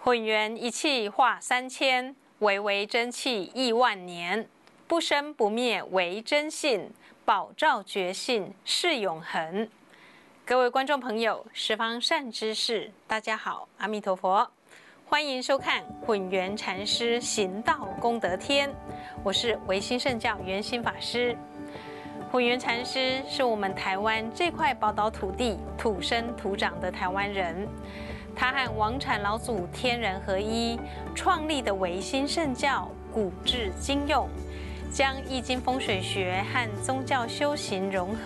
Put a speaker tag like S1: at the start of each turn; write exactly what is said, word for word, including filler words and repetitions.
S1: 混元一气化三千，唯唯真气亿万年。不生不灭为真性，保照觉性是永恒。各位观众朋友，十方善知识，大家好，阿弥陀佛，欢迎收看混元禅师行道功德天，我是唯心圣教圆心法师。混元禅师是我们台湾这块宝岛土地土生土长的台湾人，他和王禅老祖天人合一，创立的唯心圣教古至今用，将易经风水学和宗教修行融合。